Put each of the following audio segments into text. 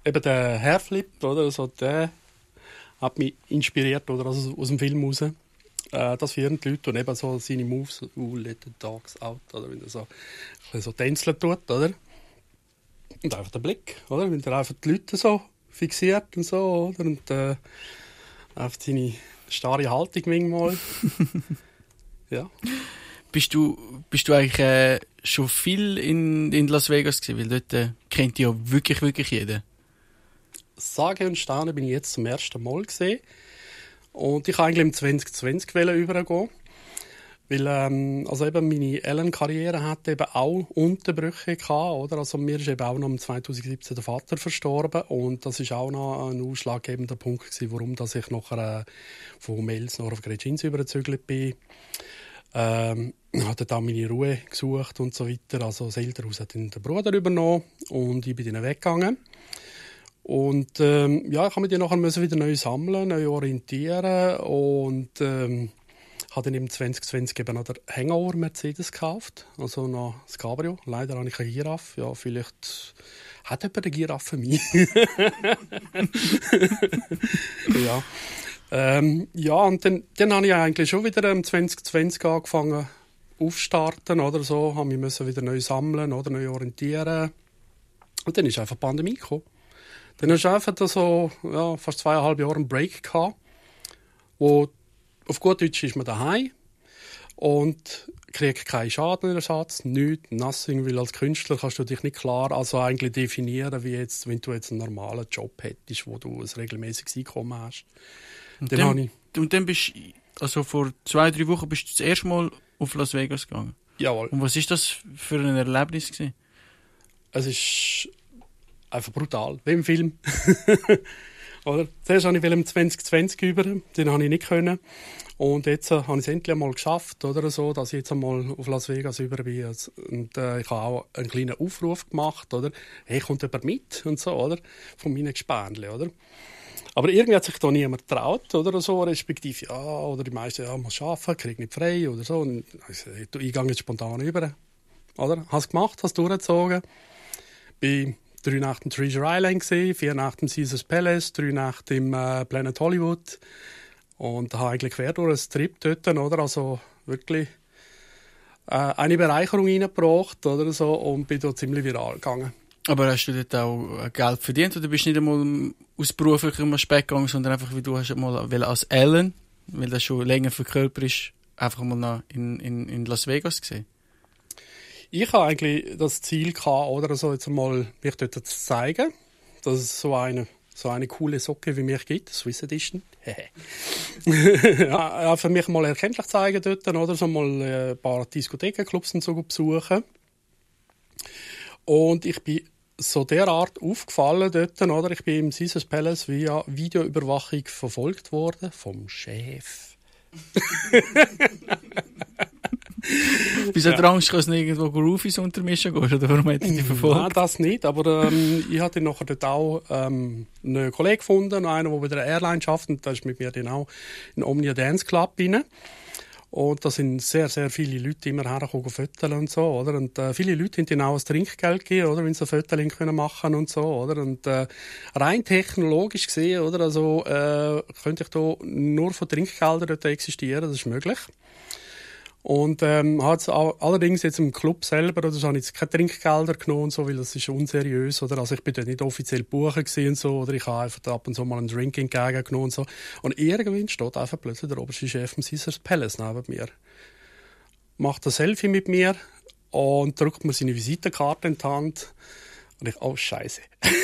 eben der Hairflip, oder? Also der hat mich inspiriert, oder? Also aus dem Film raus. Das führen die Leute und eben so seine Moves, let the dogs out, oder? Wenn er so, ein bisschen so tänzeln tut, oder? Und einfach der Blick, oder? Wenn er einfach die Leute so fixiert und so, oder? Und einfach seine starre Haltung manchmal. Ja. Bist du eigentlich schon viel in Las Vegas gewesen? Weil dort kennt ja wirklich jeder. Sage und staune bin ich jetzt zum ersten Mal gesehen. Und ich wollte eigentlich im 2020 übergehen. Weil also eben meine Elternkarriere hat eben auch Unterbrüche gehabt, oder? Also mir ist eben auch noch im 2017 der Vater verstorben und das ist auch noch ein ausschlaggebender Punkt gewesen, warum dass ich nachher von Mels nach auf Gretschins übergezügelt bin. Hatte dann meine Ruhe gesucht und so weiter. Also das Elternhaus hat den Bruder übernommen und ich bin dann weggegangen. Und ja, ich habe mich dann nachher wieder neu sammeln, neu orientieren und habe dann im 2020 eben noch den Hangover Mercedes gekauft, also noch das Cabrio. Leider habe ich keine Giraffe. Ja, vielleicht hat jemand eine Giraffe für mich. Ja. Ja, und dann habe ich eigentlich schon wieder im 2020 angefangen aufstarten oder so, habe mich wieder neu sammeln oder neu orientieren. Und dann ist einfach die Pandemie gekommen. Dann hast du einfach so fast 2,5 Jahre einen Break gehabt, wo auf gut Deutsch ist man daheim und kriegt keinen Schadenersatz, nichts, nothing, weil als Künstler kannst du dich nicht klar eigentlich definieren, wie jetzt, wenn du jetzt einen normalen Job hättest, wo du ein regelmäßiges Einkommen hast. Und dann bist du, also vor 2-3 Wochen bist du das erste Mal auf Las Vegas gegangen. Jawohl. Und was ist das für ein Erlebnis gewesen? Es ist einfach brutal, wie im Film. Oder? Zuerst wollte ich im 2020 über, den konnte ich nicht können. Und jetzt habe ich es endlich einmal geschafft, oder so, dass ich jetzt einmal auf Las Vegas über bin. Und ich habe auch einen kleinen Aufruf gemacht, oder? Hey, kommt jemand mit? Und so, oder? Von meinen Gespänchen, oder? Aber irgendwie hat sich da niemand getraut, oder so, respektive, ja, oder die meisten, ja, muss arbeiten, krieg nicht frei, oder so. Und ich gehe jetzt spontan über, oder? Hast gemacht, hast durchgezogen. Bin 3 Nächte im Treasure Island gesehen, 4 Nächte im Caesars Palace, 3 Nächte im Planet Hollywood. Und habe eigentlich quer durch einen Trip dort, oder? Also wirklich eine Bereicherung reingebracht, oder so, und bin da ziemlich viral gegangen. Aber hast du dort auch Geld verdient oder bist du nicht einmal aus beruflichem Aspekt gegangen, sondern einfach, wie du hast mal als Ellen, weil das schon länger verkörpert ist, einfach mal in Las Vegas gesehen? Ich habe eigentlich das Ziel gehabt, oder so jetzt mal mich dort zu zeigen, dass es so eine coole Socke wie mich gibt, Swiss Edition. Ja, für mich mal erkenntlich zeigen dort, oder so mal ein paar Diskothekenclubs und so besuchen. Und ich bin so derart aufgefallen dort, oder? Ich bin im Caesars Palace via Videoüberwachung verfolgt worden vom Chef. Wieso hat Angst, dass du irgendwo Rufis untermischen gehst? Oder warum hätte ich dich verfolgt? Nein, das nicht. Aber ich hatte nachher dort auch einen Kollegen gefunden, einen, der bei der Airline arbeitet. Und der ist mit mir dann auch in Omnia Dance Club rein. Und da sind sehr, sehr viele Leute immer hergekommen, fotografieren und so, oder? Und viele Leute haben dann auch ein Trinkgeld gegeben, oder? Wenn sie ein Foto machen und so, oder? Und rein technologisch gesehen, oder? Also könnte ich da nur von Trinkgeldern dort existieren, das ist möglich. Und hat allerdings jetzt im Club selber, oder so, habe ich jetzt keine Trinkgelder genommen und so, weil das ist unseriös, oder? Also ich bin dort nicht offiziell buchen gewesen, so, oder ich habe einfach ab und zu mal einen Drink entgegengenommen und so. Und irgendwann steht einfach plötzlich der oberste Chef vom Caesars Palace neben mir. Macht ein Selfie mit mir und drückt mir seine Visitenkarte in die Hand. Und ich, oh Scheiße.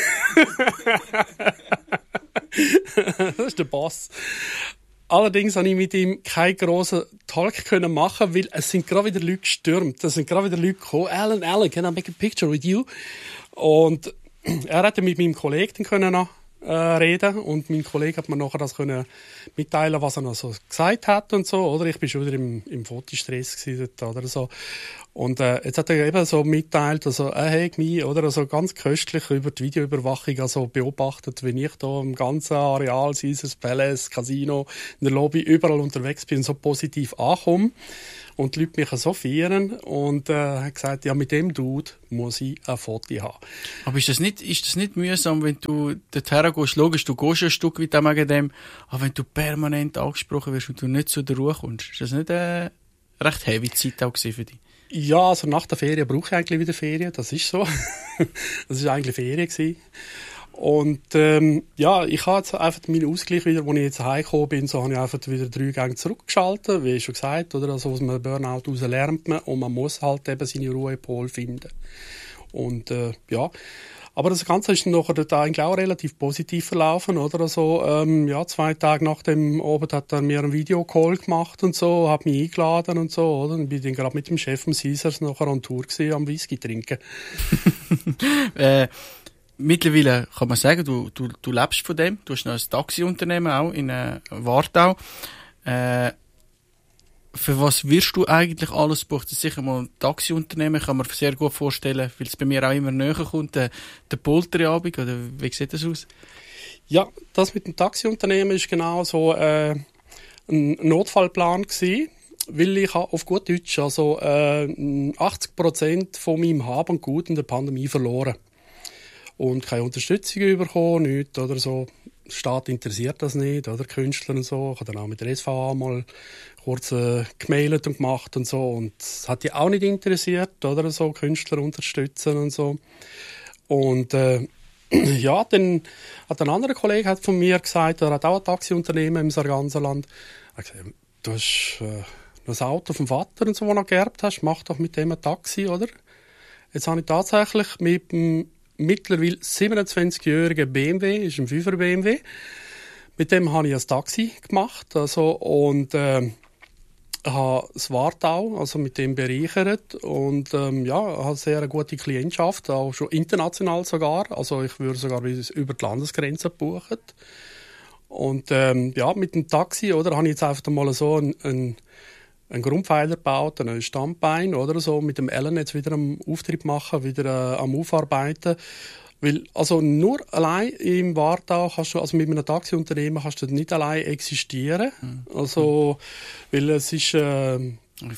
Das ist der Boss. Allerdings konnte ich mit ihm keinen grossen Talk machen, weil es sind gerade wieder Leute gestürmt. Es sind gerade wieder Leute gekommen. Alan, can I make a picture with you? Und er hätte mit meinem Kollegen können reden und mein Kollege hat mir nachher das können mitteilen, was er noch so gesagt hat und so, oder? Ich bin schon wieder im Fotostress gewesen dort, oder so. Und jetzt hat er eben so mitteilt, also er hat mich, oder, also ganz köstlich über die Videoüberwachung also beobachtet, wie ich da im ganzen Areal, Caesars Palace, Casino, in der Lobby, überall unterwegs bin, so positiv ankomme. Und die Leute mich so feiern und hat gesagt, ja, mit dem Dude muss ich ein Foto haben. Aber ist das nicht mühsam, wenn du dorthin gehst? Logisch, du gehst ein Stück weit wegen dem, aber wenn du permanent angesprochen wirst und du nicht zu der Ruhe kommst, ist das nicht eine recht heavy Zeit auch für dich? Ja, also nach der Ferien brauche ich eigentlich wieder Ferien, das ist so. Das war eigentlich Ferien gewesen. Und ja, ich habe jetzt einfach meinen Ausgleich wieder, als ich jetzt heimgekommen bin, so habe ich einfach wieder 3 Gänge zurückgeschaltet, wie schon gesagt, oder? Also aus einem Burnout heraus lernt man und man muss halt eben seine Ruhepol finden. Und ja, aber das Ganze ist nachher dort eigentlich auch relativ positiv verlaufen, oder? Also ja, 2 Tage nach dem Abend hat er mir einen Videocall gemacht und so, hat mich eingeladen und so, oder? Und bin dann gerade mit dem Chef vom Caesars nachher an Tour gewesen, am Whisky trinken. Mittlerweile kann man sagen, du lebst von dem. Du hast noch ein Taxiunternehmen auch in Wartau. Für was wirst du eigentlich alles buchen? Das ist sicher mal ein Taxiunternehmen, kann man sehr gut vorstellen, weil es bei mir auch immer näher kommt, der Polterabend, oder wie sieht das aus? Ja, das mit dem Taxiunternehmen ist genau so ein Notfallplan gewesen. Weil ich auf gut Deutsch also 80% von meinem Hab und Gut in der Pandemie verloren. Und keine Unterstützung bekommen, nichts, oder so. Der Staat interessiert das nicht, oder Künstler und so. Ich habe dann auch mit der SVA mal kurz gemailt und gemacht und so. Und das hat die auch nicht interessiert, oder so, Künstler unterstützen und so. Und ja, dann hat ein anderer Kollege von mir gesagt, er hat auch ein Taxiunternehmen im Sarganserland. Er hat gesagt, du hast das Auto vom Vater und so, das du noch geerbt hast, mach doch mit dem ein Taxi, oder? Jetzt habe ich tatsächlich mit dem mittlerweile 27-jährigen BMW, ist ein 5er BMW. Mit dem habe ich ein Taxi gemacht, also, und habe das Wartau, also mit dem bereichert und ja, habe sehr eine gute Klientschaft, auch schon international sogar, also ich würde sogar über die Landesgrenze buchen. Und ja, mit dem Taxi, oder, habe ich jetzt einfach mal so einen Grundpfeiler gebaut, ein Standbein, oder so, mit dem Ellen jetzt wieder am Auftrieb machen, wieder am Aufarbeiten. Weil, also nur allein im Wartau kannst du, also mit einem Taxiunternehmen kannst du nicht allein existieren. Also, weil es ist eine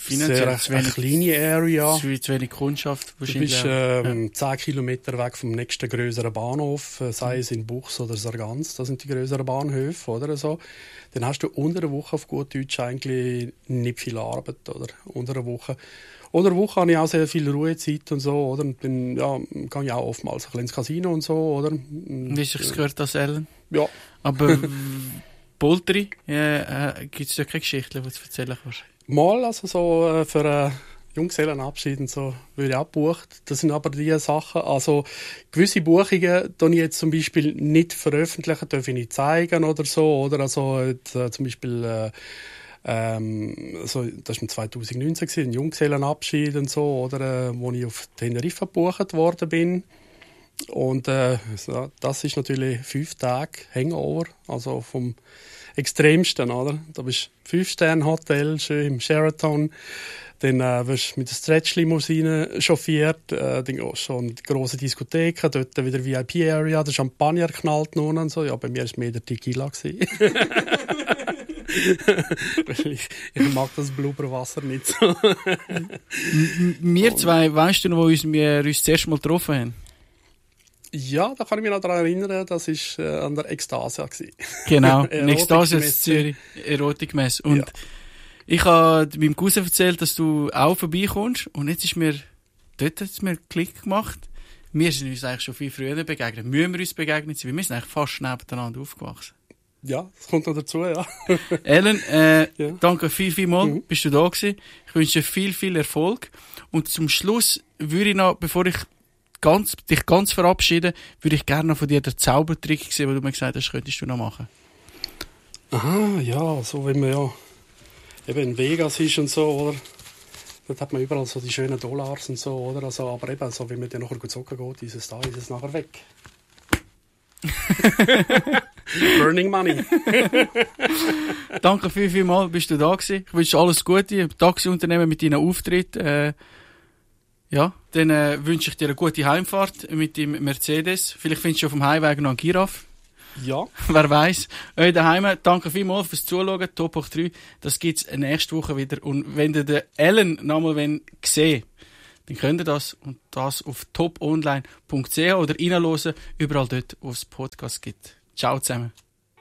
kleine Area. Zu wenig Kundschaft wahrscheinlich. Du bist 10 Kilometer weg vom nächsten grösseren Bahnhof, sei es in Buchs oder Sargans, das sind die grösseren Bahnhöfe, oder so. Dann hast du unter der Woche auf gut Deutsch eigentlich nicht viel Arbeit, oder? Unter der Woche. Unter der Woche habe ich auch sehr viel Ruhezeit und so, oder? Und dann, ja, kann ich auch oftmals ein bisschen ins Casino und so, oder? Wie ich es gehört als Ellen? Ja. Aber Polteri, gibt es ja keine Geschichte, die du erzählen kannst? Mal, also so für einen Junggesellenabschied und so, würde ich auch gebucht. Das sind aber die Sachen, also gewisse Buchungen, die ich jetzt zum Beispiel nicht veröffentlichen, darf ich nicht zeigen oder so, oder? Also zum Beispiel so, das war 2019 ein Junggesellenabschied und so, oder wo ich auf Teneriffa gebucht worden bin. Und so, das ist natürlich 5 Tage Hangover, also vom Extremsten, oder? Da bist du 5-Sterne-Hotel, schön im Sheraton, dann wirst du mit der Stretch-Limousine chauffiert, dann gehst du in die grosse Diskothek, dort wieder VIP-Area, der Champagner knallt nun und so. Ja, bei mir war es mehr der Tequila. Ich mag das Blubberwasser nicht so. Wir zwei, weißt du noch, wo wir uns das erste Mal getroffen haben? Ja, da kann ich mich noch daran erinnern, das war an der Ekstasia. Genau, Ekstasia in Zürich, Erotikmesse. Und ja, ich habe meinem Cousin erzählt, dass du auch vorbeikommst. Und jetzt ist mir, dort hat es mir Klick gemacht. Wir sind uns eigentlich schon viel früher begegnet. Müssen wir uns begegnet sein? Wir sind eigentlich fast nebeneinander aufgewachsen. Ja, das kommt noch dazu, ja. Ellen, ja, danke viel mal, bist du da gewesen. Ich wünsche dir viel Erfolg. Und zum Schluss würde ich noch, bevor ich dich ganz verabschiede, würde ich gerne noch von dir den Zaubertrick sehen, den du mir gesagt hast, könntest du noch machen. Aha, ja, so wenn man ja eben in Vegas ist und so, oder? Dort hat man überall so die schönen Dollars und so, oder? Also, aber eben, so, wenn man dann nachher gut zocken geht, ist es nachher weg. Burning Money. Danke viel mal, bist du da gewesen. Ich wünsche dir alles Gute, Taxiunternehmen mit deinen Auftritt. Ja, dann wünsche ich dir eine gute Heimfahrt mit dem Mercedes. Vielleicht findest du auf dem Heimweg noch einen Giraffe. Ja. Wer weiß. Euch daheim, danke vielmals fürs Zuschauen. Top hoch 3, das gibt's nächste Woche wieder. Und wenn ihr den Ellen nochmal sehen, dann könnt ihr das und das auf toponline.ch oder reinhören, überall dort, wo es Podcasts gibt. Ciao zusammen.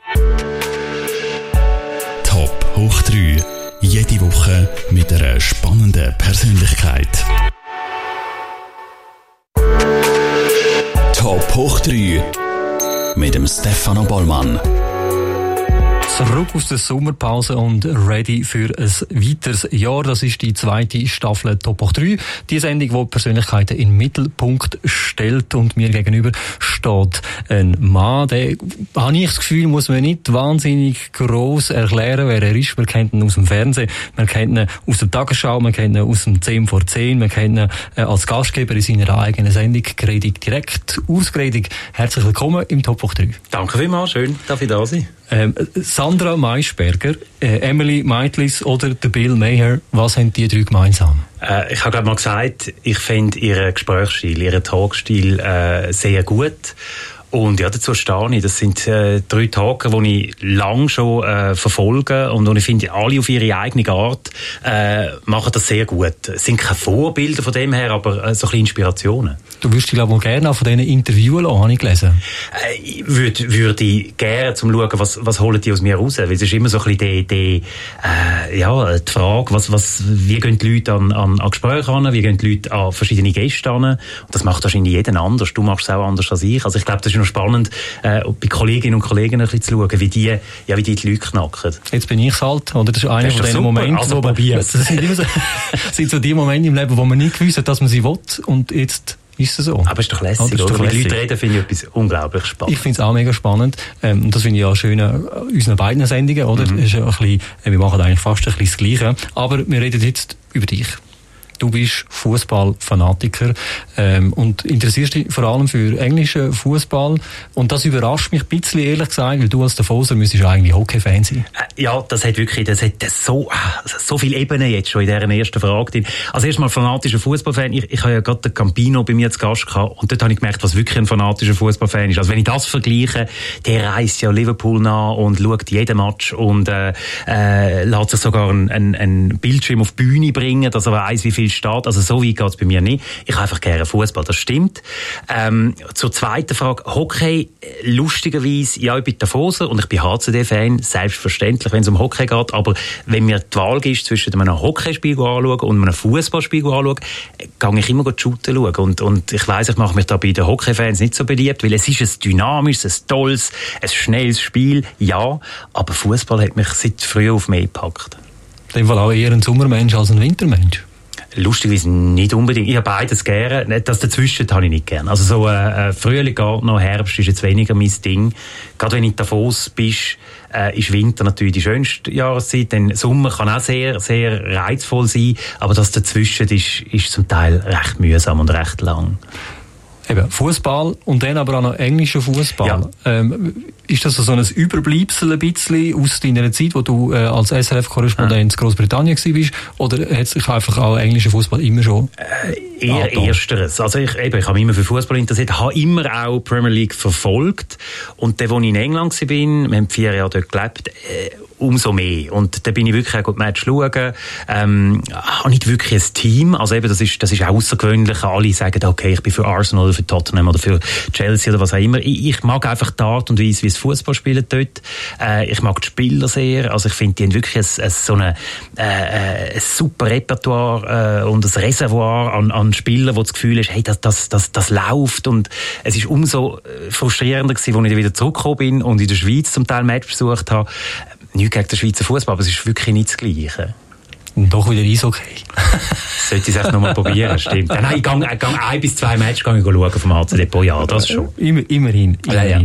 Top hoch 3. Jede Woche mit einer spannenden Persönlichkeit. Top hoch 3 mit dem Stefano Bollmann. Zurück aus der Sommerpause und ready für ein weiteres Jahr. Das ist die zweite Staffel Top hoch 3. Die Sendung, die Persönlichkeiten in den Mittelpunkt stellt. Und mir gegenüber steht ein Mann, der, habe ich das Gefühl, muss man nicht wahnsinnig gross erklären, wer er ist. Man kennt ihn aus dem Fernsehen, man kennt ihn aus der Tagesschau, man kennt ihn aus dem 10 vor 10, man kennt ihn als Gastgeber in seiner eigenen Sendung «Gredig direkt». Urs Gredig, herzlich willkommen im Top hoch 3. Danke vielmals, schön, darf ich da sein. Sandra Maischberger, Emily Meitlis oder der Bill Maher, was haben die drei gemeinsam? Ich habe gerade mal gesagt, ich finde ihren Gesprächsstil, ihren Talkstil sehr gut. Und ja, dazu stehe ich. Das sind 3 Talker, die ich lange schon verfolge und ich finde, alle auf ihre eigene Art machen das sehr gut. Es sind keine Vorbilder von dem her, aber so ein bisschen Inspirationen. Du würdest dich, glaube ich, gerne auch von denen interviewen lassen, habe ich gelesen. Ich würde gerne zum schauen, was holen die aus mir raus. Weil es ist immer so ein bisschen die Frage, wie gehen die Leute an Gespräche an, wie gehen die Leute an verschiedene Gäste an. Und das macht wahrscheinlich jeder anders. Du machst es auch anders als ich. Also ich glaube, das ist noch spannend, bei Kolleginnen und Kollegen ein bisschen zu schauen, wie die Leute knacken. Jetzt bin ich halt, oder? Das ist einer von diesen Momenten, also das sind so die Momente im Leben, wo man nicht gewusst hat, dass man sie will, und jetzt ist es so. Aber es ist doch lässig, oder? Wenn Leute reden, finde ich etwas unglaublich spannend. Ich finde es auch mega spannend. Und das finde ich auch schön an unseren beiden Sendungen, oder? Das ist ein bisschen, wir machen eigentlich fast ein bisschen das Gleiche. Aber wir reden jetzt über dich. Du bist Fußballfanatiker und interessierst dich vor allem für englischen Fußball. Und das überrascht mich ein bisschen, ehrlich gesagt, weil du als Davoser müsstest eigentlich Hockey-Fan sein. Ja, das hat so viele Ebenen jetzt schon in dieser ersten Frage drin. Also erstmal fanatischer Fußballfan. Ich habe ja gerade den Campino bei mir zu Gast gehabt und dort habe ich gemerkt, was wirklich ein fanatischer Fußballfan ist. Also wenn ich das vergleiche, der reist ja Liverpool nach und schaut jeden Match und lässt sich sogar einen Bildschirm auf die Bühne bringen, dass er weiss, wie viel steht. Also so weit geht's bei mir nicht. Ich habe einfach gerne Fußball, das stimmt. Zur zweiten Frage, Hockey, lustigerweise, ja, ich bin Davoser und ich bin HCD-Fan, selbstverständlich, wenn es um Hockey geht, aber wenn mir die Wahl ist zwischen einem Hockeyspiel anschauen und einem Fußballspiel anschauen, gehe ich immer shooten schauen. Und ich weiss, ich mache mich da bei den Hockey-Fans nicht so beliebt, weil es ist ein dynamisches, ein tolles, ein schnelles Spiel, ja, aber Fußball hat mich seit früher auf mehr gepackt. In dem Fall auch eher ein Sommermensch als ein Wintermensch. Lustigerweise nicht unbedingt. Ich habe beides gerne. Das dazwischen habe ich nicht gerne. Also so Frühling geht noch, Herbst ist jetzt weniger mein Ding. Gerade wenn du in Davos bist, ist Winter natürlich die schönste Jahreszeit. Denn Sommer kann auch sehr, sehr reizvoll sein. Aber das dazwischen ist zum Teil recht mühsam und recht lang. Eben, Fußball und dann aber auch noch englischer Fußball. Ja. Ist das so ein Überbleibsel ein bisschen aus deiner Zeit, wo du als SRF-Korrespondent in Großbritannien warst? Oder hat sich einfach auch englischer Fußball immer schon eher Ersteres. Also ich habe mich immer für Fußball interessiert, habe immer auch Premier League verfolgt. Und dann, als ich in England war, wir haben 4 Jahre dort gelebt, umso mehr. Und da bin ich wirklich auch Match schauen. Habe nicht wirklich ein Team. Also eben, das ist auch außergewöhnlich. Alle sagen, okay, ich bin für Arsenal oder für Tottenham oder für Chelsea oder was auch immer. Ich mag einfach die Art und Weise, wie es Fußball spielen dort. Ich mag die Spieler sehr. Also ich finde, die haben wirklich ein super Repertoire und ein Reservoir an Spielern, wo das Gefühl ist, hey, das läuft. Und es ist umso frustrierender gewesen, als ich wieder zurückgekommen bin und in der Schweiz zum Teil Match besucht habe. Nicht gegen den Schweizer Fußball, aber es ist wirklich nicht das Gleiche. Und doch wieder Eishockey. Sollte ich es echt noch mal probieren, stimmt. Nein, ich gehe 1 bis 2 Matches schauen vom HCD pro Jahr, das schon. Immerhin. Ja.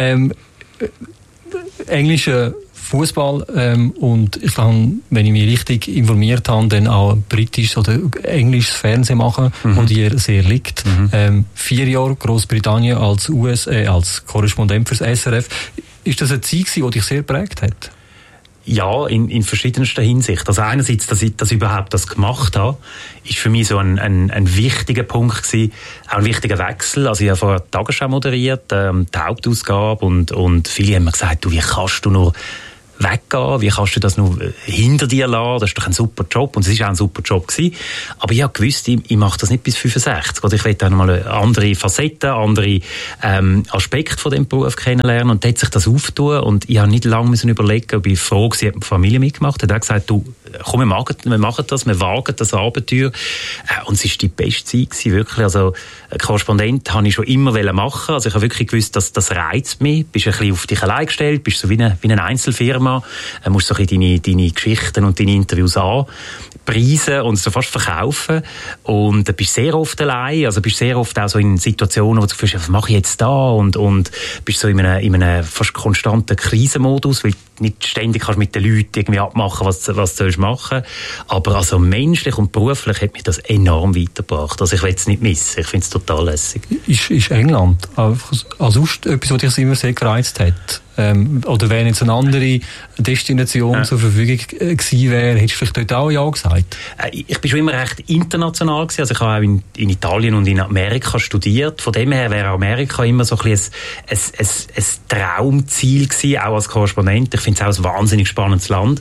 Englischer Fußball und ich kann, wenn ich mich richtig informiert habe, dann auch britisches oder englisches Fernsehen machen, wo dir sehr liegt. 4 Jahre Großbritannien als Korrespondent fürs SRF. Ist das eine Zeit, die dich sehr geprägt hat? Ja, in verschiedenster Hinsicht. Also einerseits, dass ich überhaupt das gemacht habe, ist für mich so ein wichtiger Punkt gewesen, auch ein wichtiger Wechsel. Also ich habe vorher die Tagesschau moderiert, die Hauptausgabe und viele haben mir gesagt, wie kannst du nur weggehen, wie kannst du das nur hinter dir lassen, das ist doch ein super Job und es war auch ein super Job gewesen. Aber ich habe gewusst, ich mache das nicht bis 65. Oder ich will auch noch mal andere Facetten, andere Aspekte von diesem Beruf kennenlernen und da hat sich das aufgetan und ich habe nicht lange überlegen, ob ich froh war, ob die Familie mitgemacht hat. Er hat gesagt, du, komm, wir machen das, wir wagen das Abenteuer und es war die beste Zeit gewesen, wirklich. Also Korrespondent habe ich schon immer machen. Also ich habe wirklich gewusst, dass das reizt mich. Du bist ein bisschen auf dich allein gestellt, bist so wie eine Einzelfirma, musst so ein bisschen deine Geschichten und deine Interviews anpreisen und so fast verkaufen. Und du bist sehr oft allein, also bist sehr oft auch so in Situationen, wo du fühlst, was mache ich jetzt da? Und bist so in einem fast konstanten Krisenmodus, weil du nicht ständig kannst mit den Leuten irgendwie abmachen, was du sollst machen. Aber also menschlich und beruflich hat mich das enorm weitergebracht. Also ich will es nicht missen. Ich finde es total lässig. Ist England also etwas, was dich immer sehr gereizt hat? Oder wenn jetzt eine andere Destination zur Verfügung gewesen wäre, hättest du vielleicht dort auch Ja gesagt? Ich bin schon immer recht international gewesen. Also ich habe auch in Italien und in Amerika studiert. Von dem her wäre Amerika immer so ein bisschen ein Traumziel gewesen, auch als Korrespondent. Ich finde es auch ein wahnsinnig spannendes Land.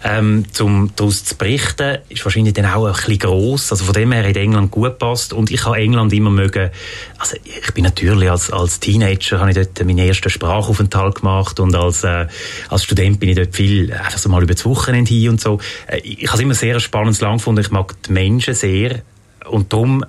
Um daraus zu berichten, ist wahrscheinlich dann auch ein bisschen gross. Also von dem her hat England gut gepasst. Und ich habe England immer mögen. Also ich bin natürlich als Teenager habe ich dort meinen ersten Sprachaufenthalt gemacht. Und als Student bin ich dort viel einfach so mal über das Wochenende hin und so. Ich habe es immer sehr ein spannendes Land gefunden. Ich mag die Menschen sehr. Und darum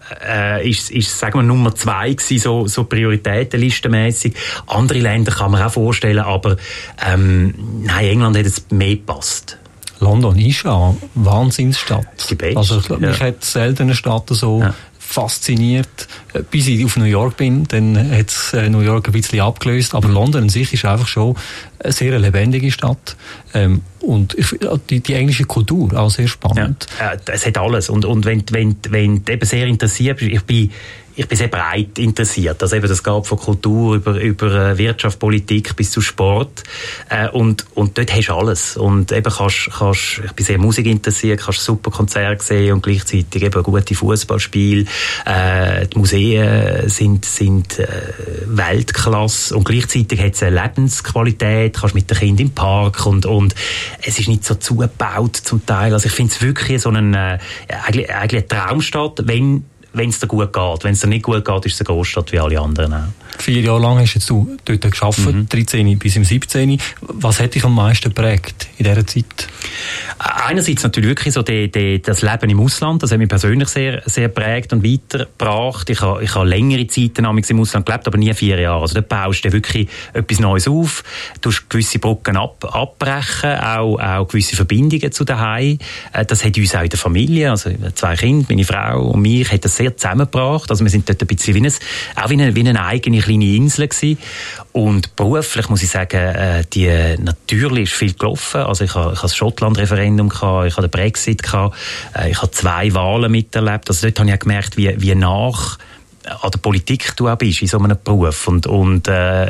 ist sagen wir, Nummer 2 gewesen, so prioritätenlistenmässig. Andere Länder kann man auch vorstellen, aber nein, England hat jetzt mehr gepasst. London ist eine Wahnsinnsstadt. Die beste. Also mich hat selten eine Stadt so fasziniert. Bis ich auf New York bin, dann hat es New York ein bisschen abgelöst. Aber London an sich ist einfach schon eine sehr lebendige Stadt. Und die englische Kultur auch sehr spannend. Ja, es hat alles. Und wenn du eben sehr interessiert bist, ich bin sehr breit interessiert. Also eben, das geht von Kultur über Wirtschaft, Politik bis zu Sport. Und dort hast du alles. Und eben ich bin sehr musikinteressiert, kannst super Konzerte sehen und gleichzeitig eben gute Fußballspiele. Die Museen sind Weltklasse und gleichzeitig hat es eine Lebensqualität, kannst mit den Kindern im Park und es ist nicht so zugebaut zum Teil. Also ich finde es wirklich so eigentlich eine Traumstadt, wenn es dir gut geht. Wenn es dir nicht gut geht, ist es eine Großstadt wie alle anderen auch. 4 Jahre lang hast du dort gearbeitet, 13 bis im 17. Was hat dich am meisten geprägt in dieser Zeit? Einerseits natürlich wirklich so das Leben im Ausland. Das hat mich persönlich sehr, sehr geprägt und weitergebracht. Ich habe längere Zeiten im Ausland gelebt, aber nie 4 Jahre. Also da baust du wirklich etwas Neues auf. Du hast gewisse Brücken abbrechen, auch gewisse Verbindungen zu daheim. Das hat uns auch in der Familie, also 2 Kinder, meine Frau und mich, hat das sehr zusammengebracht. Also wir sind dort ein bisschen wie eine eigene kleine Insel gewesen. Und beruflich muss ich sagen, natürlich ist viel gelaufen. Also ich habe das Schottland-Referendum gehabt, ich habe den Brexit gehabt, ich habe 2 Wahlen miterlebt. Also dort habe ich auch gemerkt, wie nach an der Politik du auch bist in so einem Beruf. Und von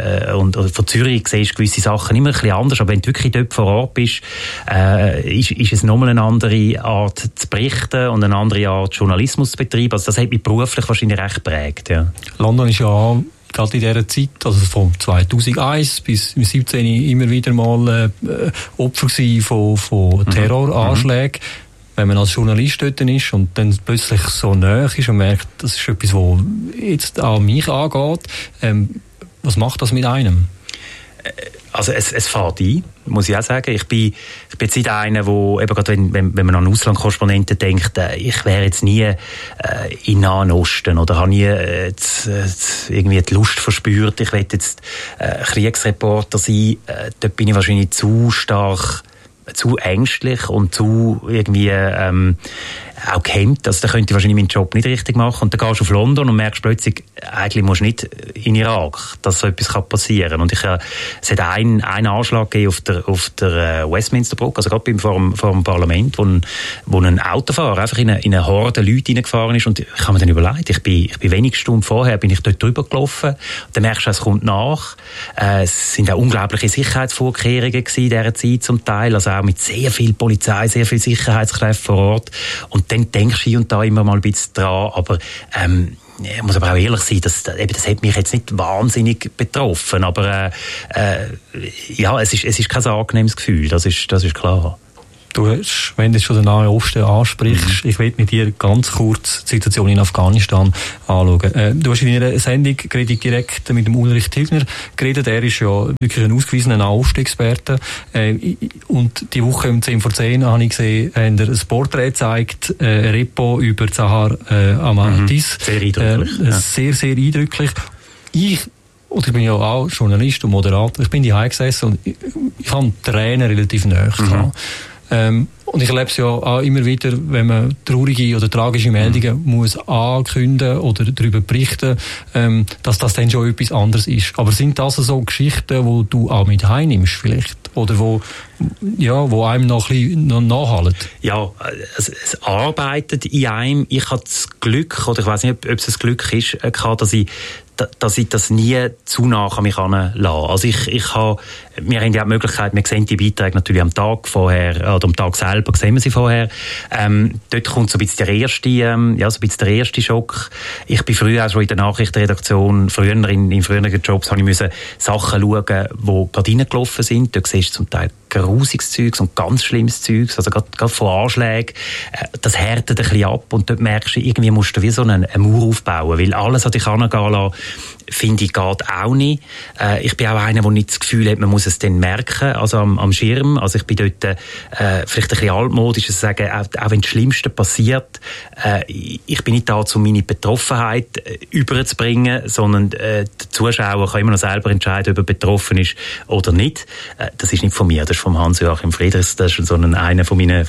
Zürich siehst du gewisse Sachen immer ein bisschen anders, aber wenn du wirklich dort vor Ort bist, ist es nochmal eine andere Art zu berichten und eine andere Art Journalismus zu betreiben. Also das hat mich beruflich wahrscheinlich recht geprägt. Ja. London ist ja gerade in dieser Zeit, also von 2001 bis 2017 immer wieder mal Opfer von Terroranschlägen. Wenn man als Journalist dort ist und dann plötzlich so nahe ist und merkt, das ist etwas, was jetzt an mich angeht, was macht das mit einem? Also es fährt ein, muss ich auch sagen. Ich bin jetzt nicht einer, wo eben gerade wenn man an Auslandkorrespondenten denkt, ich wäre jetzt nie in Nahen Osten oder habe nie irgendwie die Lust verspürt, ich will jetzt Kriegsreporter sein. Dort bin ich wahrscheinlich zu stark, zu ängstlich und zu irgendwie auch gehemmt. Also da könnte ich wahrscheinlich meinen Job nicht richtig machen. Und dann gehst du auf London und merkst plötzlich, eigentlich musst du nicht in Irak, dass so etwas passieren kann. Und es hat einen Anschlag gegeben auf der Westminster-Brücke, also gerade vor dem Parlament, wo ein Autofahrer einfach in eine Horde Leute reingefahren ist. Und ich habe mir dann überlegt, ich bin wenige Stunden vorher bin ich dort drüber gelaufen. Dann merkst du, es kommt nach. Es sind auch unglaubliche Sicherheitsvorkehrungen gewesen in dieser Zeit zum Teil, also auch mit sehr viel Polizei, sehr viel Sicherheitskräfte vor Ort. Und dann denkst du hier und da immer mal ein bisschen dran, aber ich muss aber auch ehrlich sein, das hat mich jetzt nicht wahnsinnig betroffen, aber ja, es ist kein angenehmes Gefühl, das ist klar. Du hast, wenn du schon den Nahen Osten ansprichst, ich will mit dir ganz kurz die Situation in Afghanistan anschauen. Du hast in einer Sendung direkt mit dem Ulrich Tilgner geredet. Er ist ja wirklich ein ausgewiesener Nahen Osten-Experte. Und die Woche im 10 vor 10 habe ich gesehen, haben ein Porträt gezeigt, Repo über Zahar Ahmadis. Sehr eindrücklich. Sehr, sehr eindrücklich. Ich bin ja auch Journalist und Moderator. Ich bin daheim gesessen und ich habe Tränen relativ nahe gehabt. Und ich erlebe es ja auch immer wieder, wenn man traurige oder tragische Meldungen muss ankündigen oder darüber berichten, dass das dann schon etwas anderes ist. Aber sind das so Geschichten, die du auch mit heimnimmst vielleicht? Oder wo einem noch ein bisschen nachhalten? Ja, es arbeitet in einem. Ich habe das Glück, oder ich weiß nicht, ob es ein Glück ist, dass ich das nie zu nah an mich heranlasse. Also wir haben ja die Möglichkeit, wir sehen die Beiträge natürlich am Tag vorher, oder am Tag selber sehen wir sie vorher. Dort kommt so ein bisschen der erste Schock. Ich bin früher auch schon in der Nachrichtenredaktion, in früheren Jobs, habe ich müssen Sachen schauen, die gerade reingelaufen sind. Dort siehst du zum Teil grusiges Zeugs und ganz schlimmes Zeugs, also gerade von Anschlägen. Das härtet ein bisschen ab und dort merkst du, irgendwie musst du wie so eine Mauer aufbauen, weil alles, was dich angehen lassen, finde ich, geht auch nicht. Ich bin auch einer, der nicht das Gefühl hat, man muss es dann merken, also am Schirm. Also ich bin dort vielleicht ein bisschen altmodisch, zu sagen, auch wenn das Schlimmste passiert, ich bin nicht da, um meine Betroffenheit überzubringen, sondern der Zuschauer kann immer noch selber entscheiden, ob er betroffen ist oder nicht. Das ist nicht von mir, das ist von Hans-Joachim Friedrichs, das ist so einer von meinen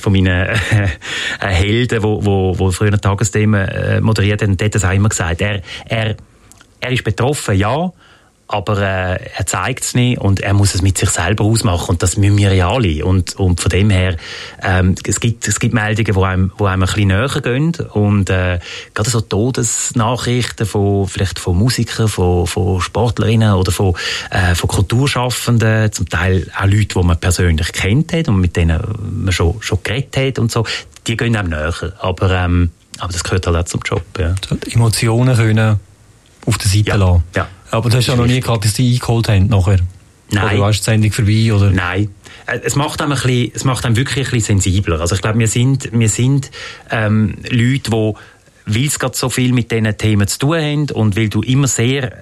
Helden, wo früher Tagesthemen moderiert hat, und der hat das auch immer gesagt. Er ist betroffen, ja, aber er zeigt es nicht und er muss es mit sich selber ausmachen und das müssen wir ja alle. Und von dem her, es gibt Meldungen, die einem ein bisschen näher gehen und gerade so Todesnachrichten vielleicht von Musikern, von Sportlerinnen oder von Kulturschaffenden, zum Teil auch Leute, die man persönlich kennt hat und mit denen man schon geredet hat und so, die gehen einem näher. Aber das gehört halt auch zum Job. Ja. Die Emotionen können auf der Seite lassen. Ja. Aber du hast ja noch nie gehabt, dass die eingeholt haben nachher? Nein. Oder war die Sendung vorbei? Oder? Nein. Es macht einem wirklich ein bisschen sensibler. Also ich glaube, wir sind Leute, die, weil es gerade so viel mit diesen Themen zu tun haben und weil du immer sehr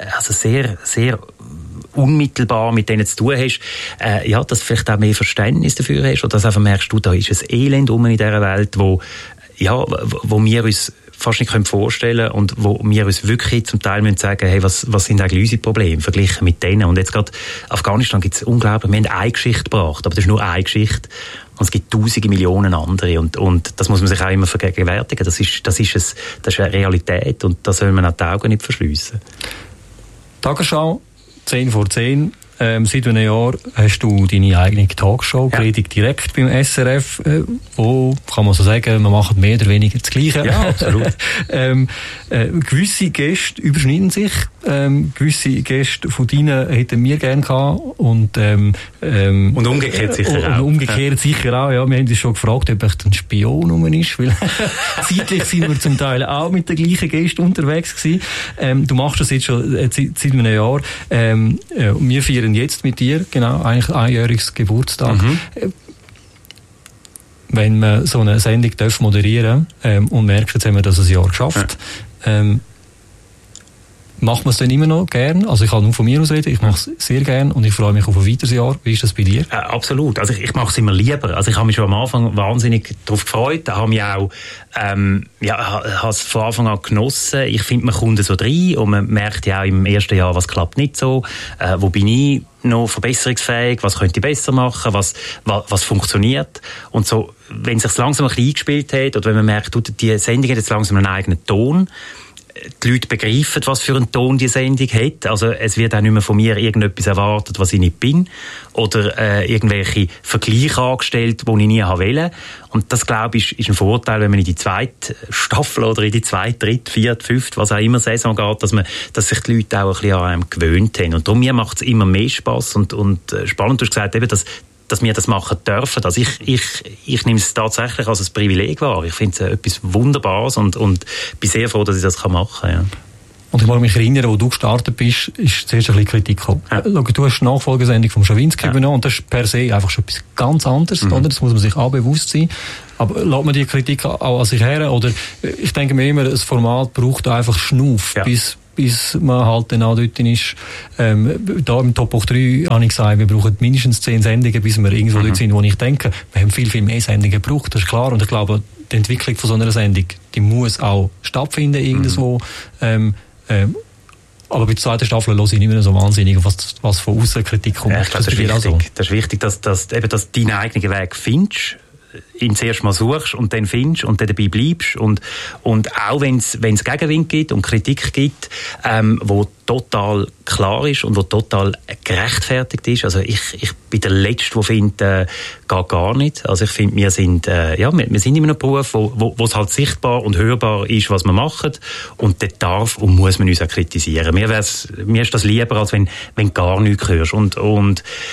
unmittelbar mit denen zu tun hast, dass du vielleicht auch mehr Verständnis dafür hast oder dass einfach merkst, da ist ein Elend in dieser Welt, wo wir uns fast nicht vorstellen können und wo wir uns wirklich zum Teil müssen sagen, hey, was sind eigentlich unsere Probleme verglichen mit denen. Und jetzt gerade Afghanistan gibt es unglaublich, wir haben eine Geschichte gebracht, aber das ist nur eine Geschichte und es gibt tausende, Millionen andere und das muss man sich auch immer vergegenwärtigen. Das ist eine Realität und da soll man auch die Augen nicht verschliessen. Tagesschau, 10 vor 10. Seit einem Jahr hast du deine eigene Talkshow, Predigt direkt beim SRF, wo, kann man so sagen, wir machen mehr oder weniger das Gleiche. Ja, absolut. Gewisse Gäste überschneiden sich, gewisse Gäste von deinen hätten wir gerne gehabt und umgekehrt sicher auch. Und umgekehrt sicher auch, ja. Wir haben uns schon gefragt, ob echt ein Spion rum ist, weil zeitlich sind wir zum Teil auch mit den gleichen Gästen unterwegs gewesen. Du machst das jetzt schon seit einem Jahr. Wir feiern jetzt mit dir, genau, eigentlich einjähriges Geburtstag. Wenn man so eine Sendung moderieren und merkt, jetzt haben wir das ein Jahr geschafft, macht man es dann immer noch gern? Also ich kann nur von mir aus reden, ich mache es sehr gern und ich freue mich auf ein weiteres Jahr. Wie ist das bei dir? Absolut. Also ich mache es immer lieber. Also ich habe mich schon am Anfang wahnsinnig darauf gefreut. Da habe mich auch habe es von Anfang an genossen. Ich finde, man kommt so rein und man merkt ja auch im ersten Jahr, was klappt nicht so. Wo bin ich? noch verbesserungsfähig, was könnte ich besser machen, was funktioniert. Und so, wenn es sich langsam ein bisschen eingespielt hat, oder wenn man merkt, die Sendung hat jetzt langsam einen eigenen Ton, die Leute begreifen, was für einen Ton die Sendung hat. Also es wird auch nicht mehr von mir irgendetwas erwartet, was ich nicht bin. Oder irgendwelche Vergleiche angestellt, die ich nie wollte. Und das, glaube ich, ist ein Vorteil, wenn man in die zweite Staffel oder in die zweite, dritte, vierte, fünfte, was auch immer Saison geht, dass sich die Leute auch ein bisschen an einem gewöhnt haben. Und darum mir macht es immer mehr Spass und spannend. Du hast gesagt, eben, dass wir das machen dürfen. Also ich nehme es tatsächlich als ein Privileg wahr. Ich finde es etwas Wunderbares und bin sehr froh, dass ich das machen kann. Ja. Und ich mag mich erinnern, wo du gestartet bist, ist zuerst ein bisschen Kritik gekommen. Ja. Schau, du hast die Nachfolgesendung vom Schawinski übernommen und das ist per se einfach schon etwas ganz anderes, oder? Das muss man sich auch bewusst sein. Aber lässt man die Kritik auch an sich her? Oder ich denke mir immer, das Format braucht einfach Schnuff, bis man halt dann auch dort ist. Da im Top 3 habe ich gesagt, wir brauchen mindestens 10 Sendungen, bis wir irgendwo dort sind, wo ich denke, wir haben viel, viel mehr Sendungen gebraucht, das ist klar. Und ich glaube, die Entwicklung von so einer Sendung, die muss auch stattfinden irgendwo. Aber bei der zweiten Staffel höre ich nicht mehr so wahnsinnig, was von außen Kritik kommt. Ja, ich glaube, das ist wichtig, dass du deinen eigenen Weg findest, ihn zuerst mal suchst und dann findest und dann dabei bleibst. Und auch wenn es Gegenwind gibt und Kritik gibt, wo total klar ist und wo total gerechtfertigt ist. Also ich bin der Letzte, der findet, geht gar nicht. Also ich finde, wir sind in einem Beruf, wo es halt sichtbar und hörbar ist, was wir machen. Und dort darf und muss man uns auch kritisieren. Mir ist das lieber, als wenn du gar nichts hörst. Und dann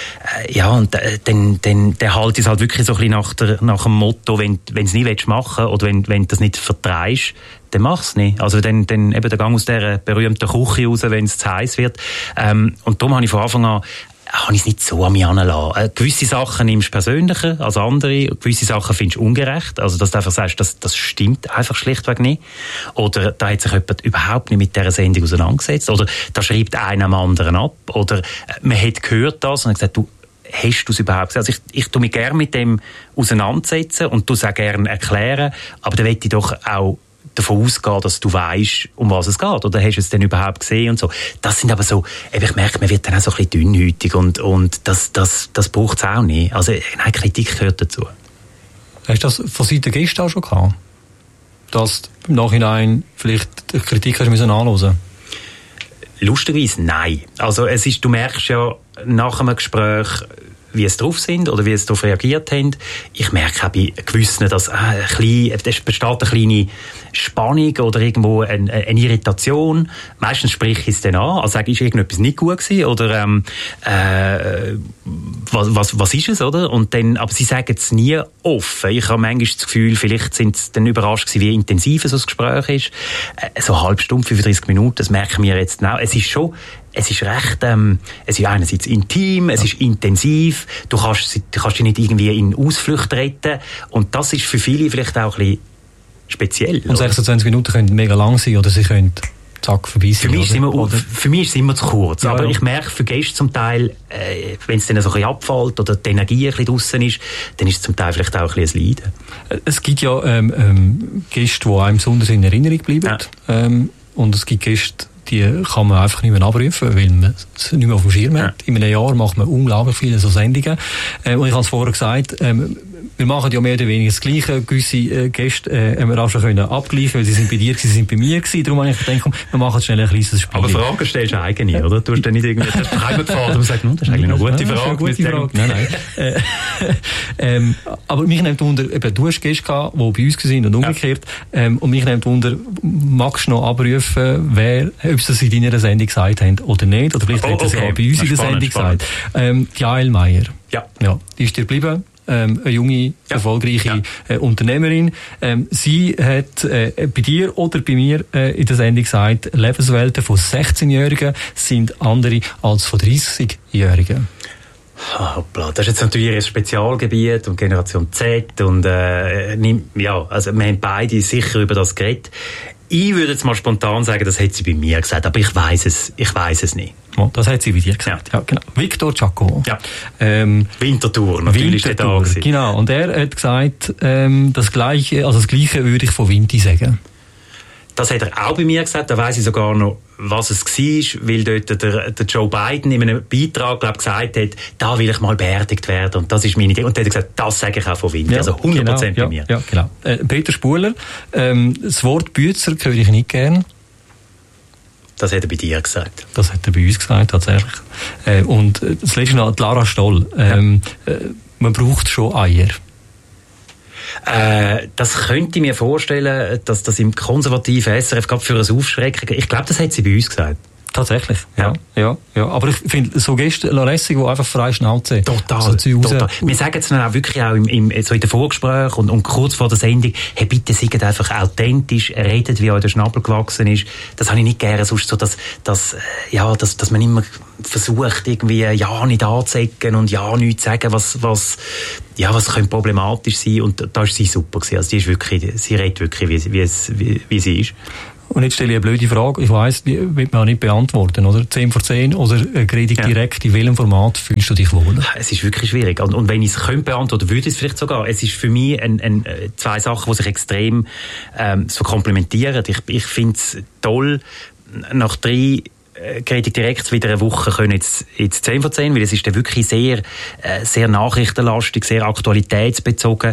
halte ich es halt wirklich so ein bisschen nach dem Motto, wenn du es nicht machen willst oder wenn du das nicht vertreibst, dann mach's nicht. Also dann eben der Gang aus dieser berühmten Küche raus, wenn es zu heiß wird. Und darum habe ich von Anfang an es nicht so an mich herangelassen. Gewisse Sachen nimmst du persönlicher als andere, gewisse Sachen findest du ungerecht. Also dass du einfach sagst, das stimmt einfach schlichtweg nicht. Oder da hat sich jemand überhaupt nicht mit dieser Sendung auseinandergesetzt. Oder da schreibt einer am anderen ab. Oder man hat gehört das und hat gesagt, du, hast du es überhaupt gesehen? Also ich tue mich gerne mit dem auseinandersetzen und du es auch gerne erklären, aber dann will ich doch auch davon ausgehen, dass du weißt, um was es geht. Oder hast du es denn überhaupt gesehen und so. Das sind aber so, ich merke, man wird dann auch so ein bisschen dünnhütig und das braucht es auch nicht. Also nein, Kritik gehört dazu. Hast du das von Seiten der Gäste auch schon gehabt? Dass du im Nachhinein vielleicht die Kritik hast müssen anhören? Lustigerweise nein. Also du merkst ja nach einem Gespräch, wie es drauf sind oder wie es darauf reagiert haben. Ich merke auch bei gewissen, dass es besteht eine kleine Spannung oder irgendwo eine Irritation. Meistens spreche ich es dann an, also sage ich, ist irgendetwas nicht gut gewesen oder was ist es, oder? Und dann, aber sie sagen es nie offen. Ich habe manchmal das Gefühl, vielleicht sind sie dann überrascht gewesen, wie intensiv so das Gespräch ist. So eine halbe Stunde, 35 Minuten, das merken wir jetzt genau. Es ist recht, es ist einerseits intim, es ist intensiv, du kannst dich nicht irgendwie in Ausflüchte retten und das ist für viele vielleicht auch ein bisschen speziell. Und 26 Minuten können mega lang sein oder sie können zack vorbei sein. Für mich ist es immer zu kurz, ja, aber ich merke für Gäste zum Teil, wenn es dann so ein bisschen abfällt oder die Energie ein bisschen draussen ist, dann ist es zum Teil vielleicht auch ein bisschen ein Leiden. Es gibt ja Gäste, die einem besonders in Erinnerung bleiben, und es gibt Gäste, die kann man einfach nicht mehr abrufen, weil man es nicht mehr auf dem Schirm hat. In einem Jahr macht man unglaublich viele so Sendungen. Und ich habe es vorher gesagt, wir machen ja mehr oder weniger das Gleiche. Gewisse Gäste haben wir auch schon abgleichen, weil sie sind bei dir, sie sind bei mir gewesen. Darum habe ich gedacht, wir machen schnell ein kleines Spiel. Aber Fragen stellst du eigene, oder? Du hast dann nicht irgendwie heimgefahren und sagst, das ist eigentlich eine gute Frage. Nein. Aber mich nimmt wunder, eben, du hast Gäste gehabt, die bei uns waren und umgekehrt. Und mich nimmt wunder, magst du noch abrufen, ob sie das in deiner Sendung gesagt haben oder nicht? Oder vielleicht hätten sie auch bei uns in der Sendung gesagt. Die Jael Meyer. Ja. Die ist dir geblieben. Eine junge, erfolgreiche Unternehmerin. Sie hat bei dir oder bei mir in der Sendung gesagt, Lebenswelten von 16-Jährigen sind andere als von 30-Jährigen. Hoppla, das ist jetzt natürlich ein Spezialgebiet und Generation Z und also wir haben beide sicher über das geredet. Ich würde jetzt mal spontan sagen, das hat sie bei mir gesagt, aber ich weiss es nicht. Oh, das hat sie bei dir gesagt. Ja, genau. Victor Giacomo. Ja. Winterthur, natürlich ist er da gewesen. Genau. Und er hat gesagt, das Gleiche würde ich von Vinti sagen. Das hat er auch bei mir gesagt, da weiss ich sogar noch, was es war, weil dort der Joe Biden in einem Beitrag, glaube gesagt hat, da will ich mal beerdigt werden und das ist meine Idee. Und dann hat er gesagt, das sage ich auch von Winter, also 100% bei mir. Ja, genau. Peter Spuhler, das Wort Bützer höre ich nicht gern. Das hat er bei dir gesagt. Das hat er bei uns gesagt, tatsächlich. Und das letzte noch, Lara Stoll. Man braucht schon Eier. Das könnte ich mir vorstellen, dass das im konservativen SRF gerade für ein Aufschrecken, ich glaube, das hat sie bei uns gesagt. Tatsächlich, ja. Aber ich finde, so Gäste lässig, die einfach frei Schnauze. Total. Wir sagen es dann auch wirklich auch so in den Vorgesprächen und kurz vor der Sendung, hey, bitte seid einfach authentisch, redet, wie euch der Schnabel gewachsen ist. Das habe ich nicht gerne, sonst so, dass man immer versucht, irgendwie ja nicht anzuecken und ja nichts zu sagen, was könnte problematisch sein. Und da ist sie super gewesen. Also sie redet wirklich, wie sie ist. Und jetzt stelle ich eine blöde Frage. Ich weiss, die wird man auch nicht beantworten, oder? 10 vor 10 oder Predigt direkt? In welchem Format fühlst du dich wohl? Es ist wirklich schwierig. Und wenn ich es könnte beantworten, würde ich es vielleicht sogar. Es ist für mich zwei Sachen, die sich extrem so komplementieren. Ich finde es toll, nach 3 Predigt direkt wieder eine Woche können jetzt 10 von 10, weil es ist dann wirklich sehr nachrichtenlastig, sehr aktualitätsbezogen.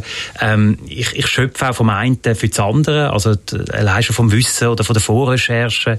Ich schöpfe auch vom einen für das andere, also allein schon vom Wissen oder von der Vorrecherche.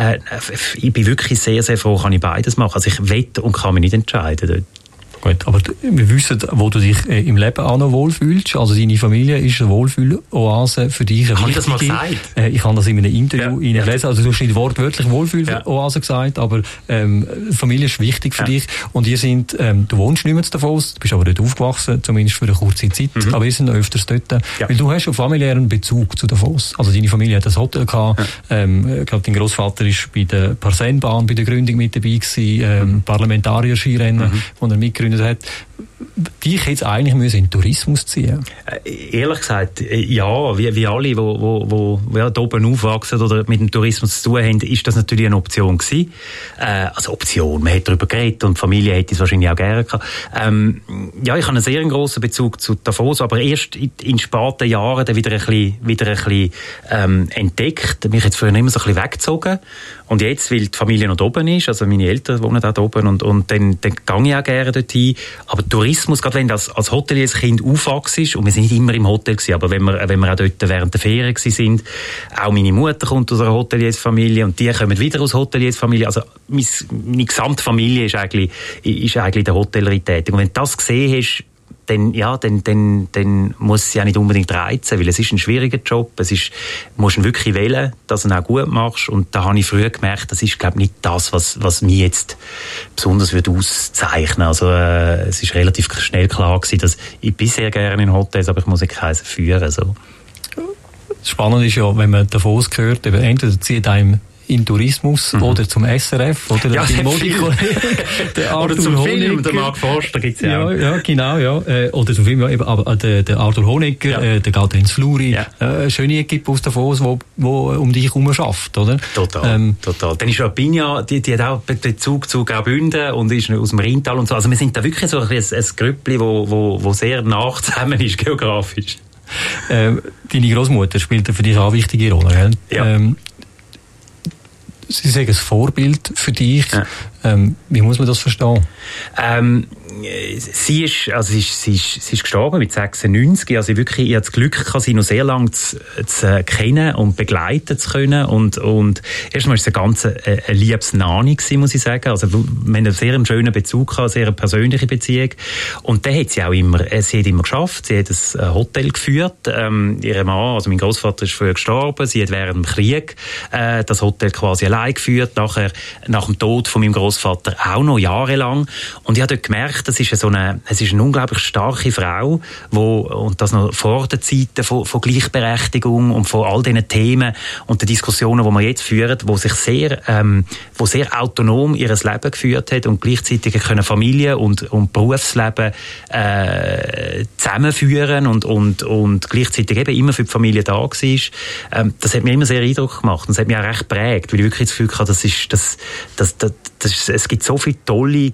Ich bin wirklich sehr, sehr froh, kann ich beides machen. Also ich will und kann mich nicht entscheiden dort. Gut, aber wir wissen, wo du dich im Leben auch noch wohlfühlst. Also deine Familie ist eine Wohlfühl-Oase für dich. Habe ich das mal gesagt? Ich habe das in einem Interview gelesen. Also du hast nicht wortwörtlich Wohlfühl-Oase gesagt, aber Familie ist wichtig für dich. Und du wohnst nicht mehr in Davos, du bist aber dort aufgewachsen, zumindest für eine kurze Zeit. Aber ihr seid noch öfters dort. Weil du hast einen familiären Bezug zu Davos. Also deine Familie hat ein Hotel gehabt. Ich glaube, dein Großvater ist bei der Parsenbahn, bei der Gründung mit dabei gewesen, Parlamentarier-Skirennen, wo er mitgegründet hat. Dich jetzt eigentlich müssen in den Tourismus ziehen? Ehrlich gesagt, ja, wie alle, die da oben aufwachsen oder mit dem Tourismus zu tun haben, ist das natürlich eine Option gewesen. Also Option, man hat darüber geredet und die Familie hätte es wahrscheinlich auch gerne gehabt. Ich habe einen sehr grossen Bezug zu Davos, aber erst in späten Jahren dann wieder ein bisschen entdeckt. Mich jetzt früher immer so ein bisschen weggezogen. Und jetzt, weil die Familie noch oben ist, also meine Eltern wohnen da oben und dann gehe ich auch gerne dorthin. Aber Tourismus, gerade wenn du als Hotelier als Kind aufwachst, und wir sind nicht immer im Hotel gewesen, aber wenn wir auch dort während der Ferien sind, auch meine Mutter kommt aus einer Hoteliersfamilie und die kommen wieder aus Hoteliersfamilie. Also meine gesamte Familie ist eigentlich in der Hotellerie tätig. Und wenn du das gesehen hast, dann muss es ja nicht unbedingt reizen, weil es ist ein schwieriger Job. Du musst ihn wirklich wählen, dass du ihn auch gut machst. Und da habe ich früher gemerkt, das ist, glaube ich, nicht das, was mich jetzt besonders auszeichnen. Also, es ist relativ schnell klar gewesen, dass ich bin sehr gerne in Hotels, aber ich muss keinen führen, so. Spannend ist ja, wenn man Davos hört, entweder zieht einem in Tourismus oder zum SRF oder der Modikollege, der Arthur oder zum Honegger. Film, der Marc Forster gibt's ja auch. Ja, genau, ja. Oder zum Film, eben, aber der Arthur Honegger, der geht ins Fluri, schöne Equipe aus Davos, wo um dich herum schafft, oder? Total. Dann ist Rapinha, die hat auch Bezug zu Graubünden und ist aus dem Rheintal und so. Also wir sind da wirklich so ein Grüppli, wo sehr nah zusammen ist, geografisch. Deine Großmutter spielt für dich auch eine wichtige Rolle, gell? Ja. Sie sagen, ein Vorbild für dich. Ja. Wie muss man das verstehen? Sie ist gestorben mit 96. Also ich hatte das Glück, sie noch sehr lange zu kennen und begleiten zu können. Und erstmal war es eine ganz liebes Nani gewesen, muss ich sagen. Also wir haben einen sehr schönen Bezug gehabt, eine sehr persönliche Beziehung. Und dann hat sie auch immer geschafft. Sie hat ein Hotel geführt. Ihr Mann, also mein Großvater ist früher gestorben. Sie hat während dem Krieg das Hotel quasi allein geführt. Nachher, nach dem Tod von meinem Großvater auch noch jahrelang. Und ich habe dort gemerkt, es ist eine unglaublich starke Frau, und das noch vor den Zeiten von Gleichberechtigung und von all diesen Themen und den Diskussionen, die wir jetzt führen, wo sehr autonom ihr Leben geführt hat und gleichzeitig können Familie und Berufsleben zusammenführen und gleichzeitig eben immer für die Familie da war. Das hat mir immer sehr Eindruck gemacht und das hat mich auch recht geprägt, weil ich wirklich das Gefühl hatte, es gibt so viele tolle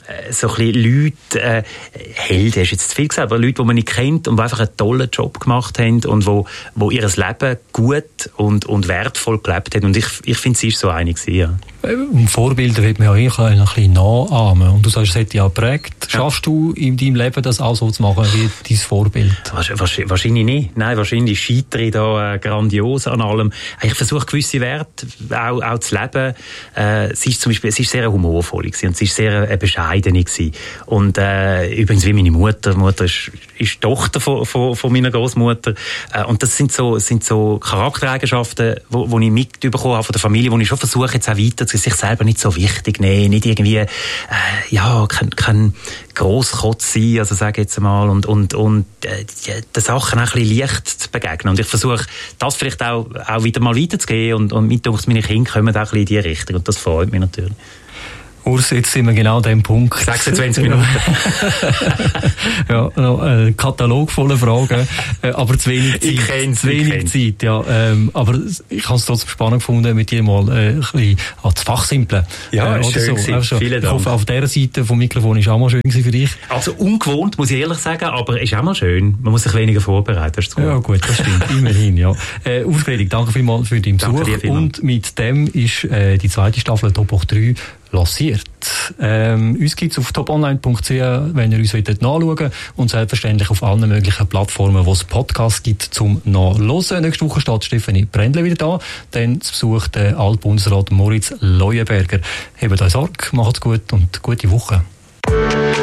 so ein bisschen Leute, Helden ist jetzt zu viel gesagt, aber Leute, die man nicht kennt und die einfach einen tollen Job gemacht haben und wo ihr Leben gut und wertvoll gelebt haben. Und ich finde, sie ist so eine gewesen, ja. Vorbilder wird man ja ein bisschen nachahmen. Und du sagst, es hat dich ja geprägt. Schaffst du in deinem Leben das auch so zu machen wie dein Vorbild? Wahrscheinlich nicht. Nein, wahrscheinlich scheitere ich da grandios an allem. Ich versuche gewisse Werte auch zu leben. Sie ist sehr humorvoll gewesen und sie ist sehr bescheiden gewesen. Und übrigens wie meine Mutter. Die Mutter ist Tochter von meiner Großmutter. Und das sind so Charaktereigenschaften, wo ich mitbekommen habe von der Familie, wo ich schon versuche jetzt auch weiter sich selber nicht so wichtig nehmen, nicht irgendwie kein Grosskotz sein, also sage ich jetzt mal, und den Sachen auch ein bisschen leicht zu begegnen. Und ich versuche, das vielleicht auch wieder mal weiterzugehen und mit uns meine Kinder kommen auch ein bisschen in die Richtung und das freut mich natürlich. Urs, jetzt sind wir genau an dem Punkt. 26 Minuten. Ja, noch ein Katalog voller Fragen, aber zu wenig Zeit. Ja, aber ich habe es trotzdem spannend gefunden, mit dir mal ein bisschen ans Fachsimpeln. Ja, schön so. Also, vielen Dank. Ich hoffe, auf dieser Seite vom Mikrofon ist auch mal schön für dich. Also ungewohnt, muss ich ehrlich sagen, aber ist auch mal schön. Man muss sich weniger vorbereiten. Das ist ja gut, das stimmt, immerhin. Ja. Urs Fredig, danke vielmals für deinen Besuch. Und mit dem ist die zweite Staffel Top Hoch 3 lanciert. Uns gibt es auf toponline.ch, wenn ihr uns nachschauen wollt, und selbstverständlich auf allen möglichen Plattformen, wo es Podcasts gibt, zum Nachhören. Nächste Woche steht Stefanie Brändle wieder da, dann zu Besuch der Altbundesrat Moritz Leuenberger. Habt euch Sorge, macht's gut und gute Woche.